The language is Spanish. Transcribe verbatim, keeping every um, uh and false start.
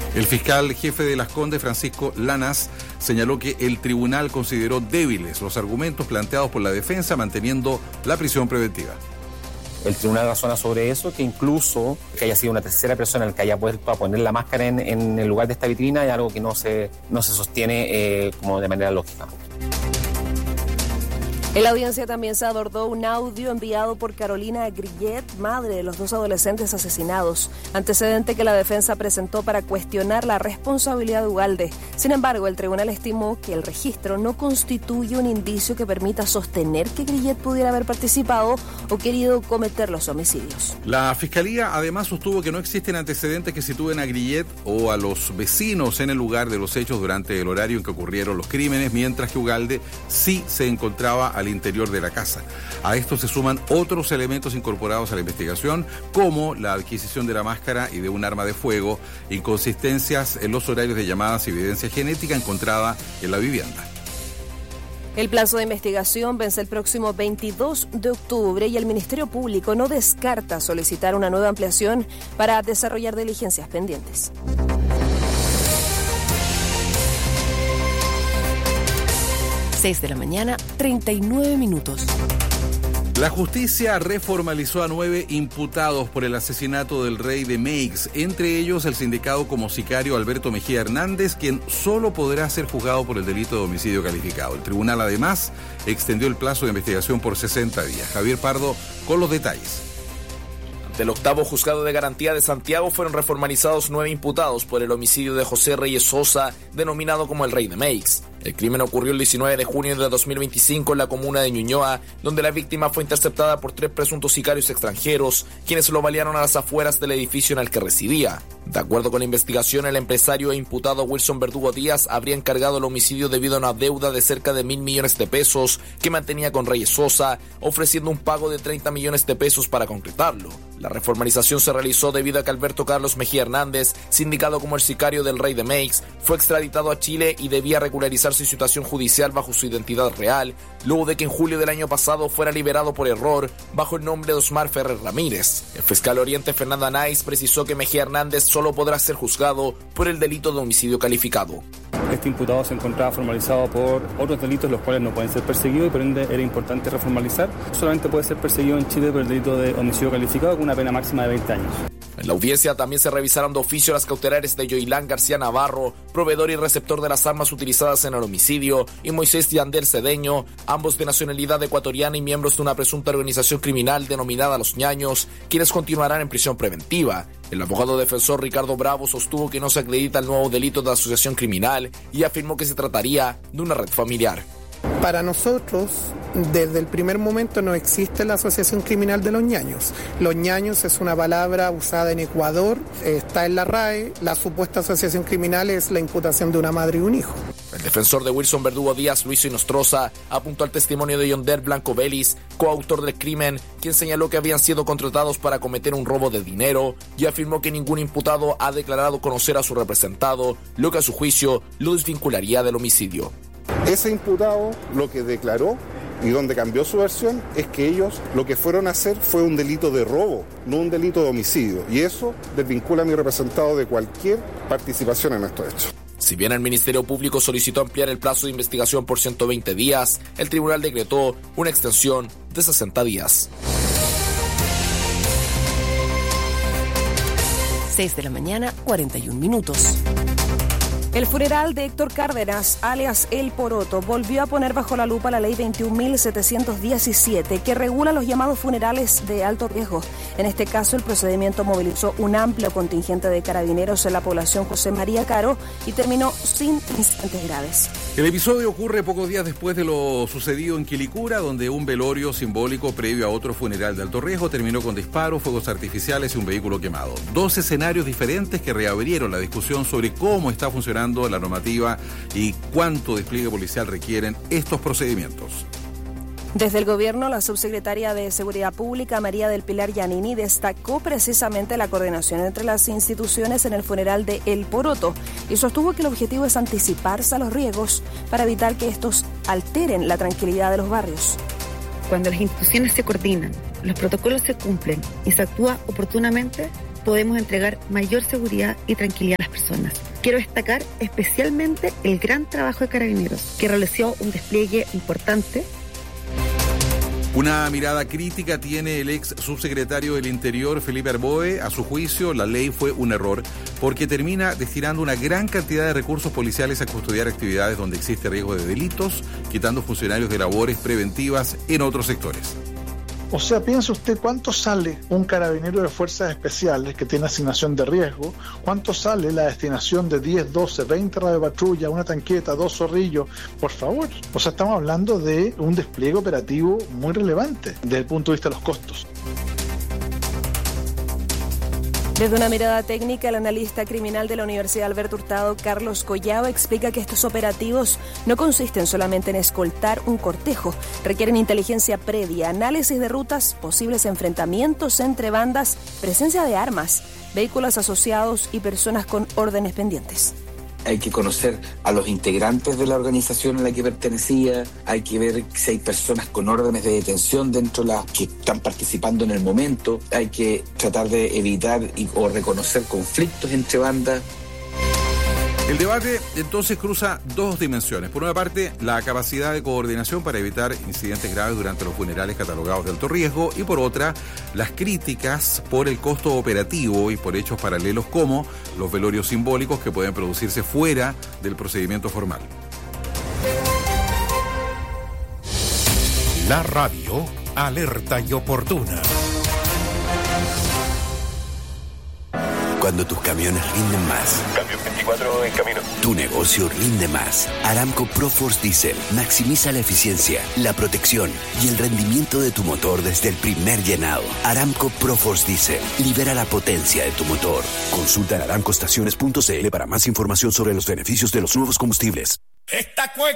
El fiscal jefe de Las Condes, Francisco Lanas, señaló que el tribunal consideró débiles los argumentos planteados por la defensa, manteniendo la prisión preventiva. El tribunal razona sobre eso, que incluso que haya sido una tercera persona el que haya vuelto a poner la máscara en, en el lugar de esta vitrina es algo que no se, no se sostiene eh, como de manera lógica. En la audiencia también se abordó un audio enviado por Carolina Grillet, madre de los dos adolescentes asesinados, antecedente que la defensa presentó para cuestionar la responsabilidad de Ugalde. Sin embargo, el tribunal estimó que el registro no constituye un indicio que permita sostener que Grillet pudiera haber participado o querido cometer los homicidios. La Fiscalía además sostuvo que no existen antecedentes que sitúen a Grillet o a los vecinos en el lugar de los hechos durante el horario en que ocurrieron los crímenes, mientras que Ugalde sí se encontraba al interior de la casa. A esto se suman otros elementos incorporados a la investigación, como la adquisición de la máscara y de un arma de fuego, inconsistencias en los horarios de llamadas y evidencia genética encontrada en la vivienda. El plazo de investigación vence el próximo veintidós de octubre y el Ministerio Público no descarta solicitar una nueva ampliación para desarrollar diligencias pendientes. seis de la mañana, treinta y nueve minutos. La justicia reformalizó a nueve imputados por el asesinato del rey de Meix, entre ellos el sindicado como sicario Alberto Mejía Hernández, quien solo podrá ser juzgado por el delito de homicidio calificado. El tribunal además extendió el plazo de investigación por sesenta días. Javier Pardo con los detalles. Del octavo juzgado de garantía de Santiago fueron reformalizados nueve imputados por el homicidio de José Reyes Sosa, denominado como el Rey de Meix. El crimen ocurrió el diecinueve de junio de dos mil veinticinco en la comuna de Ñuñoa, donde la víctima fue interceptada por tres presuntos sicarios extranjeros, quienes lo balearon a las afueras del edificio en el que residía. De acuerdo con la investigación, el empresario e imputado Wilson Verdugo Díaz habría encargado el homicidio debido a una deuda de cerca de mil millones de pesos que mantenía con Reyes Sosa, ofreciendo un pago de treinta millones de pesos para concretarlo. La reformalización se realizó debido a que Alberto Carlos Mejía Hernández, sindicado como el sicario del Rey de Meix, fue extraditado a Chile y debía regularizar su situación judicial bajo su identidad real, luego de que en julio del año pasado fuera liberado por error bajo el nombre de Osmar Ferrer Ramírez. El fiscal oriente Fernando Anais precisó que Mejía Hernández solo podrá ser juzgado por el delito de homicidio calificado. Este imputado se encontraba formalizado por otros delitos los cuales no pueden ser perseguidos y por ende era importante reformalizar. Solamente puede ser perseguido en Chile por el delito de homicidio calificado con una pena máxima de veinte años. En la audiencia también se revisaron de oficio las cautelares de Yoilán García Navarro, proveedor y receptor de las armas utilizadas en el homicidio, y Moisés Yandel Cedeño, ambos de nacionalidad ecuatoriana y miembros de una presunta organización criminal denominada Los Ñaños, quienes continuarán en prisión preventiva. El abogado defensor Ricardo Bravo sostuvo que no se acredita el nuevo delito de asociación criminal y afirmó que se trataría de una red familiar. Para nosotros, desde el primer momento no existe la asociación criminal de los ñaños. Los ñaños es una palabra usada en Ecuador, está en la R A E, la supuesta asociación criminal es la imputación de una madre y un hijo. El defensor de Wilson Verdugo Díaz, Luis Inostroza, apuntó al testimonio de Yonder Blanco Vélez, coautor del crimen, quien señaló que habían sido contratados para cometer un robo de dinero y afirmó que ningún imputado ha declarado conocer a su representado, lo que a su juicio lo desvincularía del homicidio. Ese imputado lo que declaró y donde cambió su versión es que ellos lo que fueron a hacer fue un delito de robo, no un delito de homicidio. Y eso desvincula a mi representado de cualquier participación en estos hechos. Si bien el Ministerio Público solicitó ampliar el plazo de investigación por ciento veinte días, el tribunal decretó una extensión de sesenta días. seis de la mañana, cuarenta y un minutos. El funeral de Héctor Cárdenas, alias El Poroto, volvió a poner bajo la lupa la ley veintiún mil setecientos diecisiete, que regula los llamados funerales de alto riesgo. En este caso, el procedimiento movilizó un amplio contingente de carabineros en la población José María Caro y terminó sin incidentes graves. El episodio ocurre pocos días después de lo sucedido en Quilicura, donde un velorio simbólico previo a otro funeral de alto riesgo terminó con disparos, fuegos artificiales y un vehículo quemado. Dos escenarios diferentes que reabrieron la discusión sobre cómo está funcionando la normativa y cuánto despliegue policial requieren estos procedimientos. Desde el gobierno, la subsecretaria de Seguridad Pública, María del Pilar Giannini, destacó precisamente la coordinación entre las instituciones en el funeral de El Poroto y sostuvo que el objetivo es anticiparse a los riesgos para evitar que estos alteren la tranquilidad de los barrios. Cuando las instituciones se coordinan, los protocolos se cumplen y se actúa oportunamente, podemos entregar mayor seguridad y tranquilidad a las personas. Quiero destacar especialmente el gran trabajo de Carabineros, que realizó un despliegue importante. Una mirada crítica tiene el ex subsecretario del Interior, Felipe Arboe. A su juicio, la ley fue un error porque termina destinando una gran cantidad de recursos policiales a custodiar actividades donde existe riesgo de delitos, quitando funcionarios de labores preventivas en otros sectores. O sea, piense usted cuánto sale un carabinero de fuerzas especiales que tiene asignación de riesgo, cuánto sale la destinación de diez, doce, veinte radiopatrullas, una tanqueta, dos zorrillos, por favor. O sea, estamos hablando de un despliegue operativo muy relevante desde el punto de vista de los costos. Desde una mirada técnica, el analista criminal de la Universidad Alberto Hurtado, Carlos Collado, explica que estos operativos no consisten solamente en escoltar un cortejo, requieren inteligencia previa, análisis de rutas, posibles enfrentamientos entre bandas, presencia de armas, vehículos asociados y personas con órdenes pendientes. Hay que conocer a los integrantes de la organización a la que pertenecía, hay que ver si hay personas con órdenes de detención dentro de las que están participando en el momento, hay que tratar de evitar y, o reconocer conflictos entre bandas. El debate entonces cruza dos dimensiones. Por una parte, la capacidad de coordinación para evitar incidentes graves durante los funerales catalogados de alto riesgo, y por otra, las críticas por el costo operativo y por hechos paralelos como los velorios simbólicos que pueden producirse fuera del procedimiento formal. La radio alerta y oportuna. Cuando tus camiones rinden más. Cambio veinticuatro en camino. Tu negocio rinde más. Aramco ProForce Diesel maximiza la eficiencia, la protección y el rendimiento de tu motor desde el primer llenado. Aramco ProForce Diesel libera la potencia de tu motor. Consulta en aramco estaciones punto c l para más información sobre los beneficios de los nuevos combustibles. Esta cueca